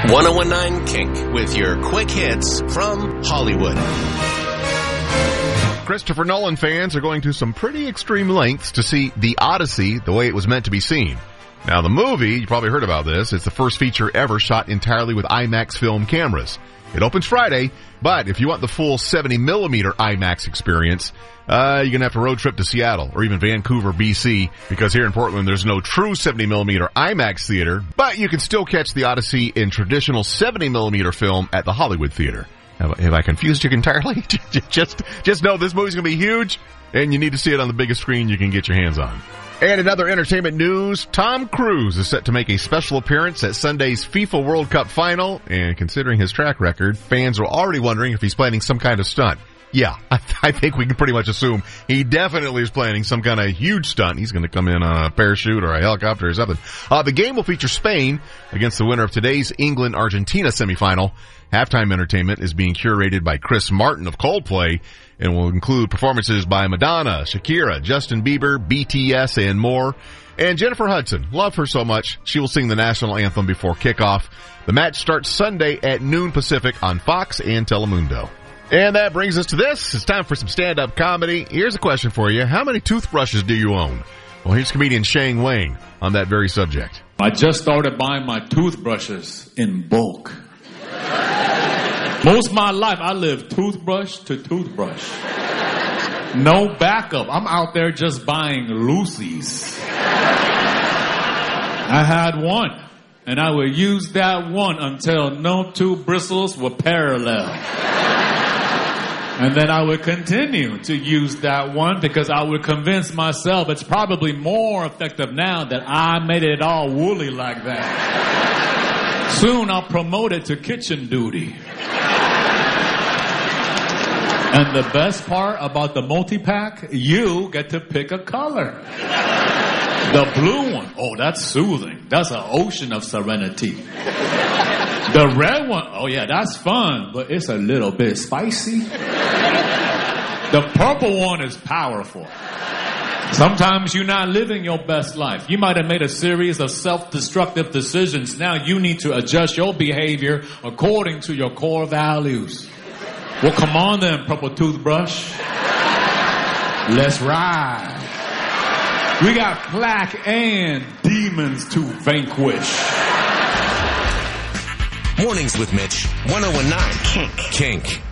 1019 Kink with your quick hits from Hollywood. Christopher Nolan fans are going to some pretty extreme lengths to see The Odyssey the way it was meant to be seen. Now, the movie, you probably heard about this, it's the first feature ever shot entirely with IMAX film cameras. It opens Friday, but if you want the full 70mm IMAX experience, you're going to have to road trip to Seattle or even Vancouver, BC, because here in Portland there's no true 70mm IMAX theater, but you can still catch The Odyssey in traditional 70mm film at the Hollywood Theater. Have I confused you entirely? Just know this movie's going to be huge, and you need to see it on the biggest screen you can get your hands on. And in other entertainment news, Tom Cruise is set to make a special appearance at Sunday's FIFA World Cup final, and considering his track record, fans are already wondering if he's planning some kind of stunt. Yeah, I think we can pretty much assume he definitely is planning some kind of huge stunt. He's going to come in on a parachute or a helicopter or something. The game will feature Spain against the winner of today's England-Argentina semifinal. Halftime entertainment is being curated by Chris Martin of Coldplay and will include performances by Madonna, Shakira, Justin Bieber, BTS, and more. And Jennifer Hudson, love her so much, she will sing the national anthem before kickoff. The match starts Sunday at noon Pacific on Fox and Telemundo. And that brings us to this. It's time for some stand-up comedy. Here's a question for you. How many toothbrushes do you own? Well, here's comedian Shane Wang on that very subject. I just started buying my toothbrushes in bulk. Most of my life, I live toothbrush to toothbrush. No backup. I'm out there just buying Lucy's. I had one, and I would use that one until no two bristles were parallel. And then I would continue to use that one because I would convince myself it's probably more effective now that I made it all woolly like that. Soon I'll promote it to kitchen duty. And the best part about the multi-pack, you get to pick a color. The blue one, oh, that's soothing. That's an ocean of serenity. The red one, oh yeah, that's fun, but it's a little bit spicy. The purple one is powerful. Sometimes you're not living your best life. You might have made a series of self-destructive decisions. Now you need to adjust your behavior according to your core values. Well, come on then, purple toothbrush. Let's ride. We got plaque and demons to vanquish. Mornings with Mitch, 1019 Kink.